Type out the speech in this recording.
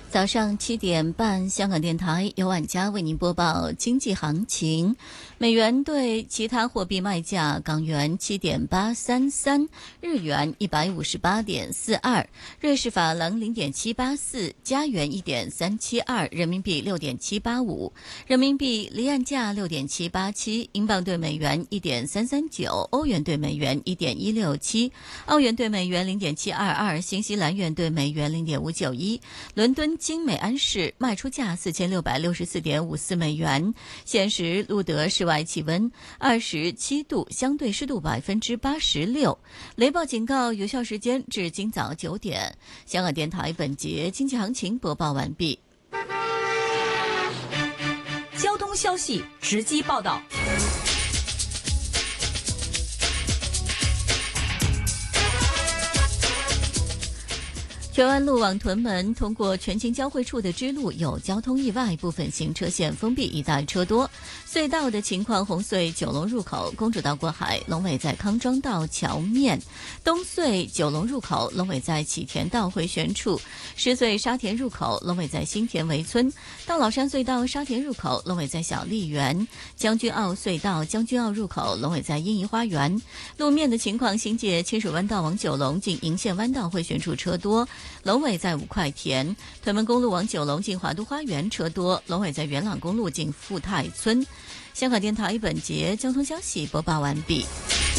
早上7点半，香港电台由晚佳为您播报经济行情。美元对其他货币卖价：港元7.833，日元158.42，瑞士法郎0.784，加元1.372，人民币6.785，人民币离岸价6.787，英镑对美元1.339，欧元对美元1.167，澳元对美元0.722，新西兰元对美元0.591。伦敦金美安市卖出价4664.54美元，现时录得室外气温27度，相对湿度86%。雷暴警告有效时间至今早9点。香港电台本节经济行情播报完毕。 交通消息直击报道。 荃湾路往屯门通过全境交汇处的支路有交通意外，部分行车线封闭，一带车多。隧道的情况：红隧九龙入口公主道过海，龙尾在康庄道桥面；东隧九龙入口龙尾在启田道回旋处；狮隧沙田入口龙尾在新田围村；大老山隧道沙田入口龙尾在小砾园；将军澳隧道将军澳入口龙尾在欣怡花园。路面的情况：新界清水湾道往九龙近银线湾道回旋处车多，龙尾在五块田；屯门公路往九龙近华都花园车多，龙尾在元朗公路近富泰村。香港电台本节交通消息播报完毕。